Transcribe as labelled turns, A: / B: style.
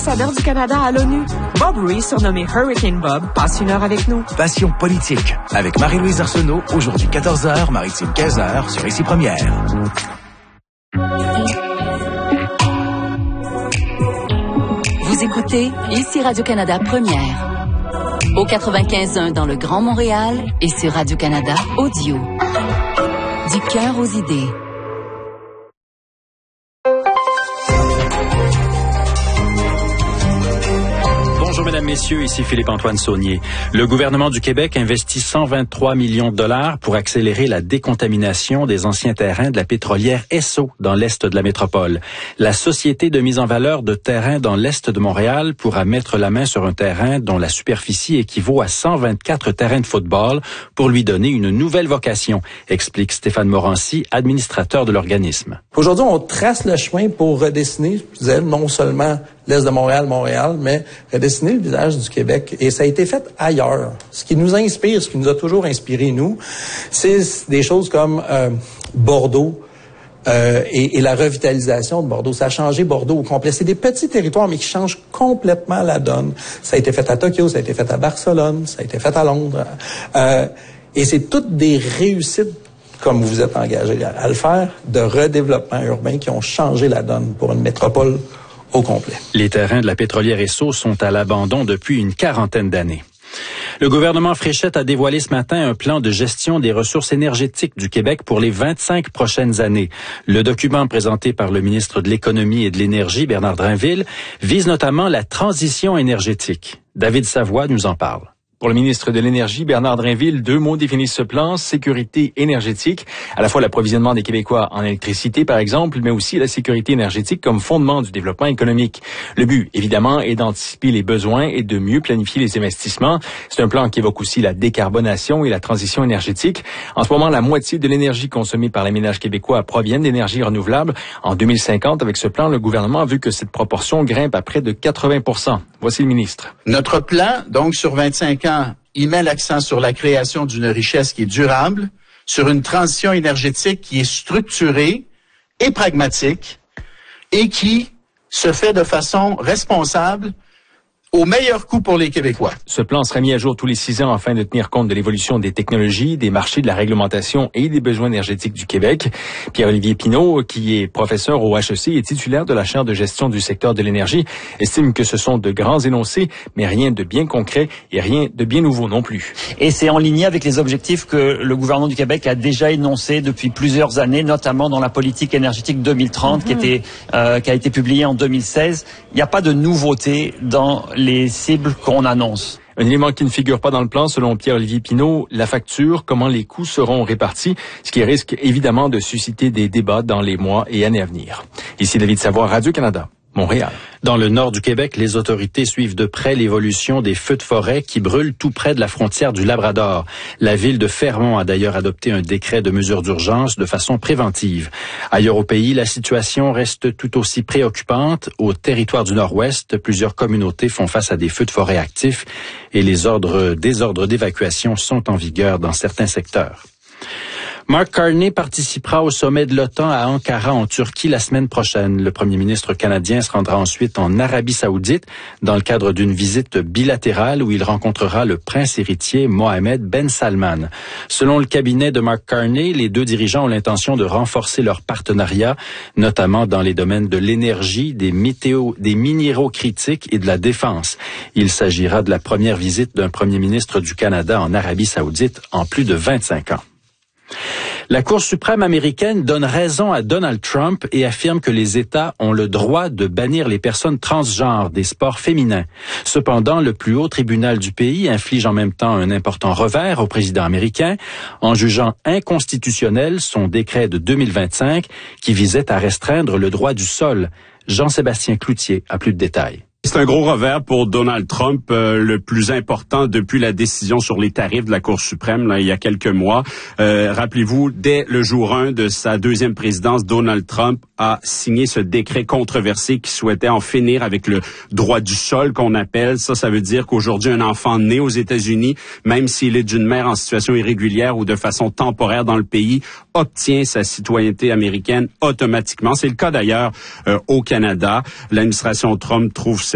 A: Ambassadeur du Canada à l'ONU. Bob Ruiz, surnommé Hurricane Bob, passe une heure avec nous.
B: Passion politique avec Marie-Louise Arsenault, aujourd'hui 14h, Maritime 15h sur Ici Première.
C: Vous écoutez Ici Radio-Canada Première. Au 95.1 dans le Grand Montréal et sur Radio-Canada Audio. Du cœur aux idées.
D: Bonjour mesdames, messieurs, ici Philippe-Antoine Saunier. Le gouvernement du Québec investit 123 millions de dollars pour accélérer la décontamination des anciens terrains de la pétrolière Esso dans l'est de la métropole. La société de mise en valeur de terrains dans l'est de Montréal pourra mettre la main sur un terrain dont la superficie équivaut à 124 terrains de football pour lui donner une nouvelle vocation, explique Stéphane Morancy, administrateur de l'organisme.
E: Aujourd'hui, on trace le chemin pour redessiner, je disais, non seulement l'est de Montréal, mais redessiner le visage du Québec. Et ça a été fait ailleurs. Ce qui nous inspire, ce qui nous a toujours inspiré, nous, c'est des choses comme Bordeaux et la revitalisation de Bordeaux. Ça a changé Bordeaux au complet. C'est des petits territoires, mais qui changent complètement la donne. Ça a été fait à Tokyo, ça a été fait à Barcelone, ça a été fait à Londres. Et c'est toutes des réussites, comme vous êtes engagés à le faire, de redéveloppement urbain qui ont changé la donne pour une métropole au complet.
D: Les terrains de la pétrolière Esso sont à l'abandon depuis une quarantaine d'années. Le gouvernement Fréchette a dévoilé ce matin un plan de gestion des ressources énergétiques du Québec pour les 25 prochaines années. Le document présenté par le ministre de l'Économie et de l'Énergie, Bernard Drainville, vise notamment la transition énergétique. David Savoie nous en parle.
F: Pour le ministre de l'Énergie, Bernard Drainville, 2 mots définissent ce plan: sécurité énergétique, à la fois l'approvisionnement des Québécois en électricité, par exemple, mais aussi la sécurité énergétique comme fondement du développement économique. Le but, évidemment, est d'anticiper les besoins et de mieux planifier les investissements. C'est un plan qui évoque aussi la décarbonation et la transition énergétique. En ce moment, la moitié de l'énergie consommée par les ménages québécois proviennent d'énergies renouvelables. En 2050, avec ce plan, le gouvernement a vu que cette proportion grimpe à près de 80%. Voici le ministre.
G: Notre plan, donc, sur 25 ans, il met l'accent sur la création d'une richesse qui est durable, sur une transition énergétique qui est structurée et pragmatique et qui se fait de façon responsable au meilleur coût pour les Québécois.
F: Ce plan sera mis à jour tous les 6 ans afin de tenir compte de l'évolution des technologies, des marchés, de la réglementation et des besoins énergétiques du Québec. Pierre-Olivier Pinault, qui est professeur au HEC et titulaire de la chaire de gestion du secteur de l'énergie, estime que ce sont de grands énoncés, mais rien de bien concret et rien de bien nouveau non plus.
H: Et c'est en ligne avec les objectifs que le gouvernement du Québec a déjà énoncés depuis plusieurs années, notamment dans la politique énergétique 2030 qui a été publiée en 2016. Il n'y a pas de nouveauté dans les cibles qu'on annonce.
F: Un élément qui ne figure pas dans le plan, selon Pierre-Olivier Pinault, la facture, comment les coûts seront répartis, ce qui risque évidemment de susciter des débats dans les mois et années à venir. Ici David Savoie, Radio-Canada, Montréal.
D: Dans le nord du Québec, les autorités suivent de près l'évolution des feux de forêt qui brûlent tout près de la frontière du Labrador. La ville de Fermont a d'ailleurs adopté un décret de mesures d'urgence de façon préventive. Ailleurs au pays, la situation reste tout aussi préoccupante. Au territoire du Nord-Ouest, plusieurs communautés font face à des feux de forêt actifs et des ordres d'évacuation sont en vigueur dans certains secteurs. Mark Carney participera au sommet de l'OTAN à Ankara en Turquie la semaine prochaine. Le premier ministre canadien se rendra ensuite en Arabie Saoudite dans le cadre d'une visite bilatérale où il rencontrera le prince héritier Mohammed Ben Salman. Selon le cabinet de Mark Carney, les 2 dirigeants ont l'intention de renforcer leur partenariat, notamment dans les domaines de l'énergie, des minéraux critiques et de la défense. Il s'agira de la première visite d'un premier ministre du Canada en Arabie Saoudite en plus de 25 ans. La Cour suprême américaine donne raison à Donald Trump et affirme que les États ont le droit de bannir les personnes transgenres des sports féminins. Cependant, le plus haut tribunal du pays inflige en même temps un important revers au président américain en jugeant inconstitutionnel son décret de 2025 qui visait à restreindre le droit du sol. Jean-Sébastien Cloutier a plus de détails.
I: C'est un gros revers pour Donald Trump, le plus important depuis la décision sur les tarifs de la Cour suprême là, il y a quelques mois. Rappelez-vous, dès le jour 1 de sa 2e présidence, Donald Trump a signé ce décret controversé qui souhaitait en finir avec le droit du sol qu'on appelle. Ça veut dire qu'aujourd'hui, un enfant né aux États-Unis, même s'il est d'une mère en situation irrégulière ou de façon temporaire dans le pays, obtient sa citoyenneté américaine automatiquement. C'est le cas d'ailleurs au Canada. L'administration Trump trouve